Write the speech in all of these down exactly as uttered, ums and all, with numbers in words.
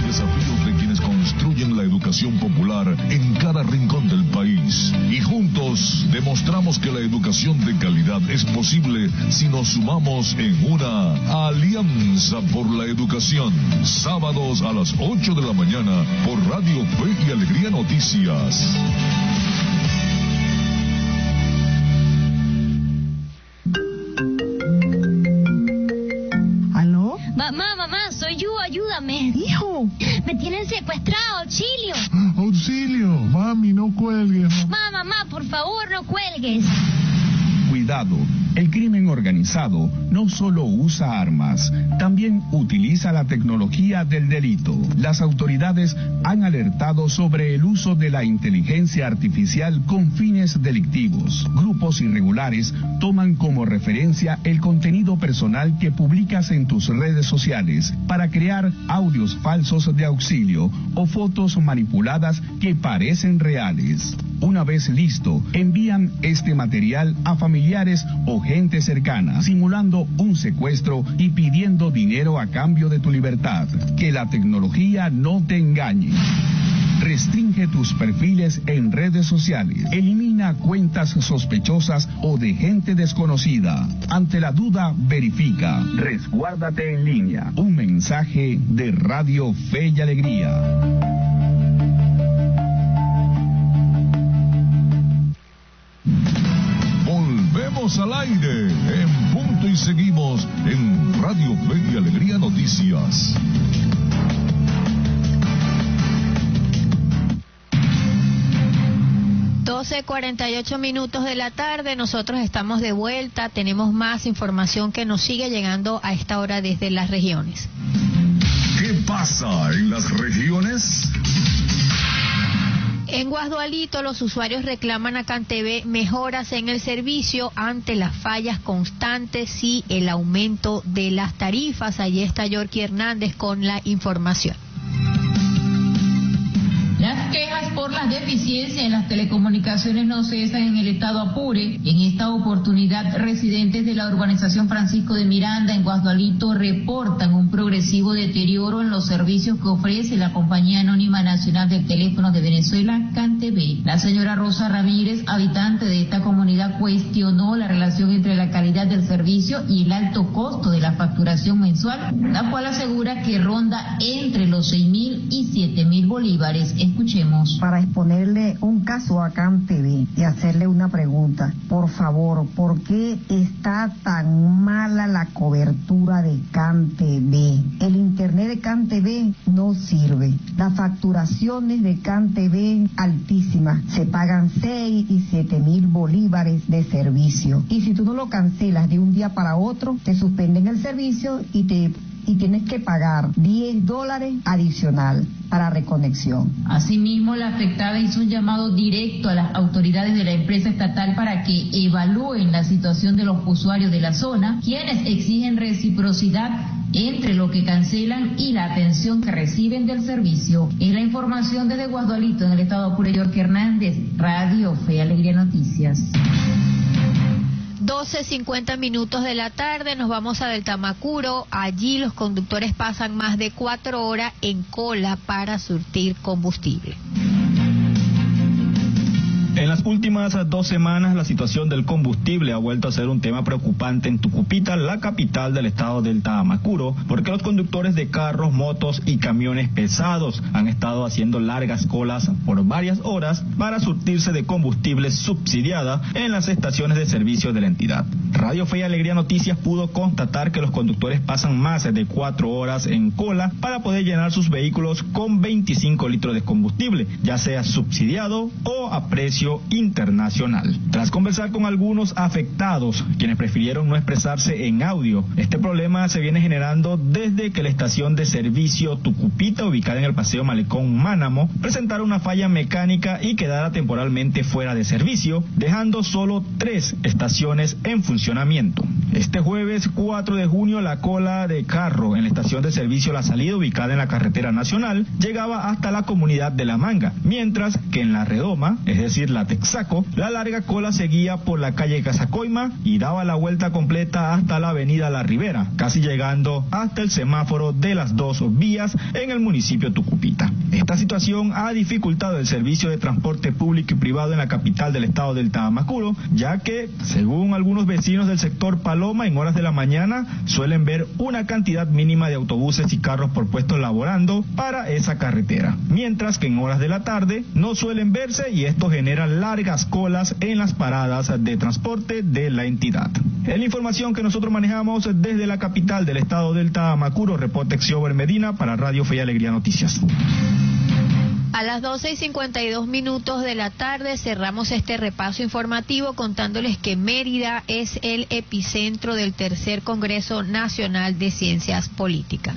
desafíos de quienes construyen la educación popular en cada rincón del país. Y juntos demostramos que la educación de calidad es posible si nos sumamos en una alianza por la educación. Sábados a las ocho de la mañana por Radio Fe y Alegría Noticias. Mamá, mamá, soy yo, ayúdame. Hijo. Me tienen secuestrado, auxilio. Auxilio, mami, no cuelgues. Mamá, mamá, por favor, no cuelgues. Cuidado, el crimen organizado no solo usa armas, también utiliza la tecnología del delito. Las autoridades han alertado sobre el uso de la inteligencia artificial con fines delictivos. Grupos irregulares toman como referencia el contenido personal que publicas en tus redes sociales para crear audios falsos de auxilio o fotos manipuladas que parecen reales. Una vez listo, envían este material a familiares o gente cercana, simulando un secuestro y pidiendo dinero a cambio de tu libertad. Que la tecnología no te engañe. Restringe tus perfiles en redes sociales. Elimina cuentas sospechosas o de gente desconocida. Ante la duda, verifica. Resguárdate en línea. Un mensaje de Radio Fe y Alegría. Al aire, en punto y seguimos en Radio Fe y Alegría Noticias. doce cuarenta y ocho minutos de la tarde, nosotros estamos de vuelta, tenemos más información que nos sigue llegando a esta hora desde las regiones. ¿Qué pasa en las regiones? En Guasdualito, los usuarios reclaman a CanTV mejoras en el servicio ante las fallas constantes y el aumento de las tarifas. Allí está Yorky Hernández con la información. Las quejas por las deficiencias en las telecomunicaciones no cesan en el estado Apure. En esta oportunidad, residentes de la urbanización Francisco de Miranda en Guasdualito reportan un progresivo deterioro en los servicios que ofrece la Compañía Anónima Nacional de Teléfonos de Venezuela, CanTV. La señora Rosa Ramírez, habitante de esta comunidad, cuestionó la relación entre la calidad del servicio y el alto costo de la facturación mensual, la cual asegura que ronda entre los seis mil y siete mil bolívares. Escuchemos. Para exponerle un caso a CanTV y hacerle una pregunta. Por favor, ¿por qué está tan mala la cobertura de CanTV? El internet de CanTV no sirve. Las facturaciones de CanTV altísimas. Se pagan seis y siete mil bolívares de servicio. Y si tú no lo cancelas de un día para otro, te suspenden el servicio y te y tienes que pagar diez dólares adicional para reconexión. Asimismo, la afectada hizo un llamado directo a las autoridades de la empresa estatal para que evalúen la situación de los usuarios de la zona, quienes exigen reciprocidad entre lo que cancelan y la atención que reciben del servicio. Es la información desde Guasdualito, en el estado Apure. Yorky Hernández, Radio Fe y Alegría Noticias. doce cincuenta minutos de la tarde, nos vamos a Del Tamacuro. Allí los conductores pasan más de cuatro horas en cola para surtir combustible. En las últimas dos semanas, la situación del combustible ha vuelto a ser un tema preocupante en Tucupita, la capital del estado del Tamacuro, porque los conductores de carros, motos y camiones pesados han estado haciendo largas colas por varias horas para surtirse de combustible subsidiada en las estaciones de servicio de la entidad. Radio Fe y Alegría Noticias pudo constatar que los conductores pasan más de cuatro horas en cola para poder llenar sus vehículos con veinticinco litros de combustible, ya sea subsidiado o a precio internacional. Tras conversar con algunos afectados, quienes prefirieron no expresarse en audio, este problema se viene generando desde que la estación de servicio Tucupita, ubicada en el Paseo Malecón Mánamo, presentara una falla mecánica y quedara temporalmente fuera de servicio, dejando solo tres estaciones en funcionamiento. Este jueves cuatro de junio, la cola de carro en la estación de servicio La Salida, ubicada en la carretera nacional, llegaba hasta la comunidad de La Manga, mientras que en La Redoma, es decir, la Texaco, la larga cola seguía por la calle Casacoima y daba la vuelta completa hasta la avenida La Ribera, casi llegando hasta el semáforo de las dos vías en el municipio Tucupita. Esta situación ha dificultado el servicio de transporte público y privado en la capital del estado del Tamacuro, ya que, según algunos vecinos del sector Paloma, en horas de la mañana suelen ver una cantidad mínima de autobuses y carros por puesto laborando para esa carretera, mientras que en horas de la tarde no suelen verse y esto genera largas colas en las paradas de transporte de la entidad. Es la información que nosotros manejamos desde la capital del estado del Tamacuro. Reporte Xiober Medina para Radio Fe y Alegría Noticias. A las doce y cincuenta y dos minutos de la tarde cerramos este repaso informativo contándoles que Mérida es el epicentro del tercer Congreso Nacional de Ciencias Políticas.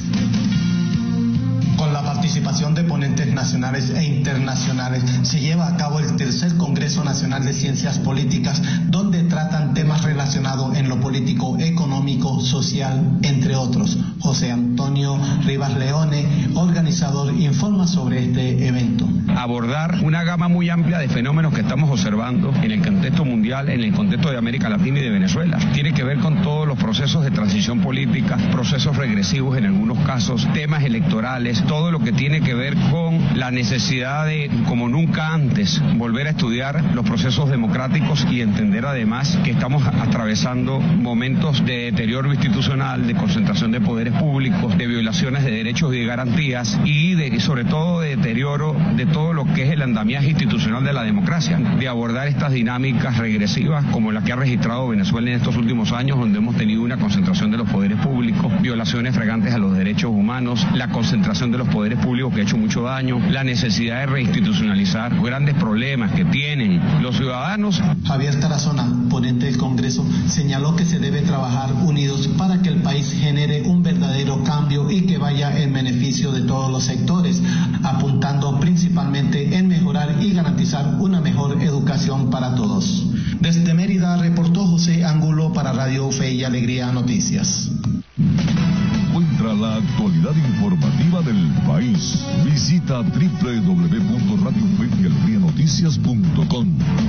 Con la participación de ponentes nacionales e internacionales se lleva a cabo el tercer Congreso Nacional de Ciencias Políticas, donde tratan temas relacionados en lo político, económico, social, entre otros. José Antonio Rivas Leone, organizador, informa sobre este evento. Abordar una gama muy amplia de fenómenos que estamos observando en el contexto mundial, en el contexto de América Latina y de Venezuela. Tiene que ver con todos los procesos de transición política, procesos regresivos en algunos casos, temas electorales, todo lo que tiene que ver con la necesidad de, como nunca antes, volver a estudiar los procesos democráticos y entender además que estamos atravesando momentos de deterioro institucional, de concentración de poderes públicos, de violaciones de derechos y de garantías y de, sobre todo de deterioro de todo lo que es el andamiaje institucional de la democracia, de abordar estas dinámicas regresivas como la que ha registrado Venezuela en estos últimos años, donde hemos tenido una concentración de los poderes públicos, violaciones flagrantes a los derechos humanos, la concentración de los poderes públicos que ha hecho mucho daño, la necesidad de reinstitucionalizar grandes problemas que tienen los ciudadanos. Javier Tarazona, ponente del Congreso, señaló que se debe trabajar unidos para que el país genere un verdadero cambio y que vaya en beneficio de todos los sectores, apuntando principalmente en mejorar y garantizar una mejor educación para todos. Desde Mérida reportó José Angulo para Radio Fe y Alegría Noticias. Encuentra la actualidad informativa del país. Visita doble u doble u doble u punto radio fe y alegría noticias punto com.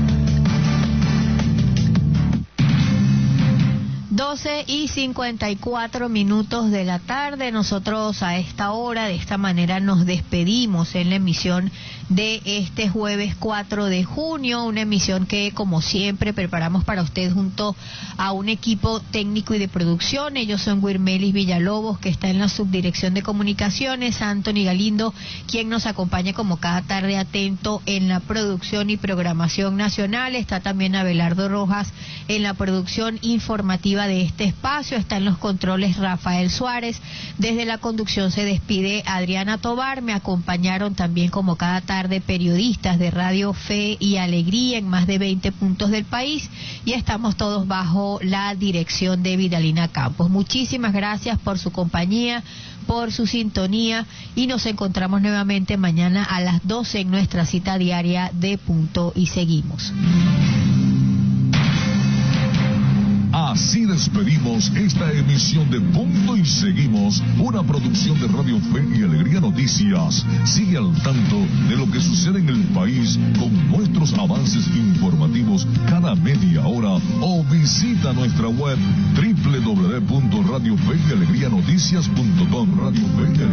doce y cincuenta y cuatro minutos de la tarde. Nosotros a esta hora, de esta manera, nos despedimos en la emisión de este jueves cuatro de junio, una emisión que, como siempre, preparamos para usted junto a un equipo técnico y de producción. Ellos son Wirmelis Villalobos, que está en la subdirección de comunicaciones, Anthony Galindo, quien nos acompaña como cada tarde atento en la producción y programación nacional. Está también Abelardo Rojas en la producción informativa de este espacio. Está en los controles Rafael Suárez. Desde la conducción se despide Adriana Tobar. Me acompañaron también como cada tarde periodistas de Radio Fe y Alegría en más de veinte puntos del país, y estamos todos bajo la dirección de Vidalina Campos. Muchísimas gracias por su compañía, por su sintonía, y nos encontramos nuevamente mañana a las doce en nuestra cita diaria de Punto y Seguimos. Así despedimos esta emisión de Punto y Seguimos, una producción de Radio Fe y Alegría Noticias. Sigue al tanto de lo que sucede en el país con nuestros avances informativos cada media hora o visita nuestra web doble u doble u doble u punto radio fe y alegría noticias punto com. Radio Fe